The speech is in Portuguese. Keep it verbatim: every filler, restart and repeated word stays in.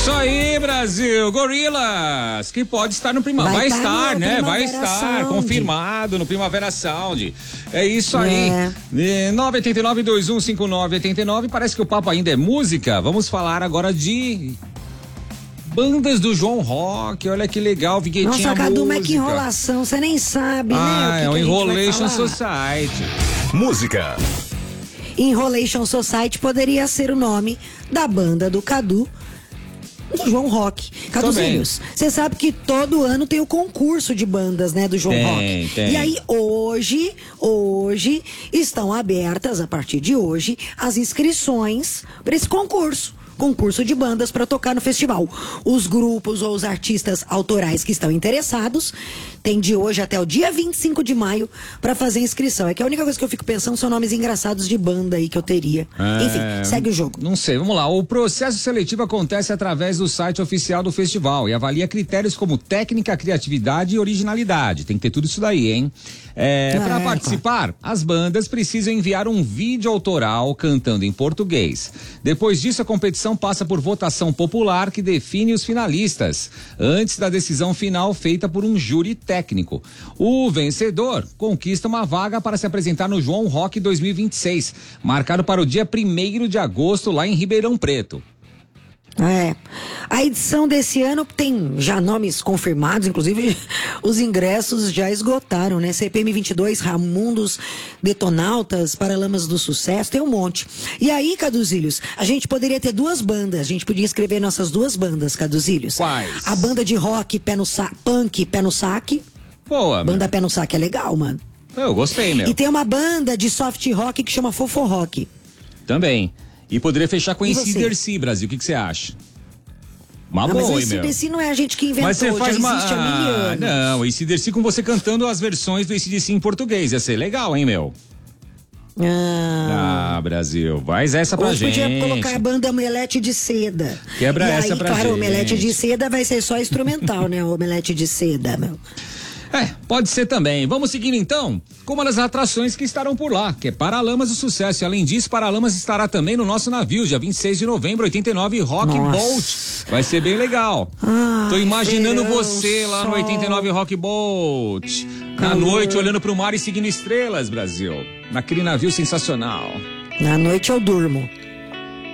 Isso aí, Brasil. Gorilas, que pode estar no Primavera. Vai, vai estar, estar né? Vai estar Sound. Confirmado no Primavera Sound. É isso aí. É. nove oito nove, dois um cinco nove oito nove. Parece que o papo ainda é música. Vamos falar agora de bandas do João Rock. Olha que legal, Viguetinha. Nossa, Cadu, mas que enrolação. Você nem sabe, ah, né? O que é o que Enrolation Society. Música. Enrolation Society poderia ser o nome da banda do Cadu, do João Rock. Caduzinhos, você sabe que todo ano tem o concurso de bandas, né, do João tem, Rock. Tem. E aí hoje, hoje estão abertas, a partir de hoje, as inscrições para esse concurso. Concurso de bandas para tocar no festival. Os grupos ou os artistas autorais que estão interessados têm de hoje até o dia vinte e cinco de maio para fazer inscrição. É que a única coisa que eu fico pensando são nomes engraçados de banda aí que eu teria. É, enfim, segue o jogo. Não sei, vamos lá. O processo seletivo acontece através do site oficial do festival e avalia critérios como técnica, criatividade e originalidade. Tem que ter tudo isso daí, hein? É, é, para participar, claro. As bandas precisam enviar um vídeo autoral cantando em português. Depois disso, a competição passa por votação popular que define os finalistas, antes da decisão final feita por um júri técnico. O vencedor conquista uma vaga para se apresentar no João Rock dois mil e vinte e seis, marcado para o dia primeiro de agosto lá em Ribeirão Preto. É, a edição desse ano tem já nomes confirmados, inclusive os ingressos já esgotaram, né? C P M vinte e dois, Ramundos, Detonautas, Paralamas do Sucesso, tem um monte. E aí, Caduzilhos, a gente poderia ter duas bandas, a gente podia escrever nossas duas bandas, Caduzilhos. Quais? A banda de rock, pé no sa- punk, pé no saque. Boa, Banda meu. Pé no Saque é legal, mano. Eu gostei, meu. E tem uma banda de soft rock que chama Fofo Rock. Também. E poderia fechar com E A C você? D C, Brasil. O que que você acha? Uma Ah, boa, mas hein, meu? esse desse não é a gente que inventou, Mas você faz já uma... existe há mil Ah, anos. não, A C D C com você cantando as versões do A C D C em português. Ia ser legal, hein, meu? Ah, Ah, Brasil. Faz essa pra Hoje gente. podia colocar a banda Omelete de Seda. Quebra e essa aí, pra claro, gente. Omelete de Seda vai ser só instrumental, né? Omelete de Seda, meu. É, pode ser também. Vamos seguir então com uma das atrações que estarão por lá, que é Paralamas do Sucesso. E, além disso, Paralamas estará também no nosso navio, dia vinte e seis de novembro, oitenta e nove Rock Nossa. Boat. Vai ser bem legal. Ai, Tô imaginando verão, você lá no sol. oitenta e nove Rock Boat. Na Calor. noite, olhando pro mar e seguindo estrelas, Brasil. Naquele navio sensacional. Na noite eu durmo.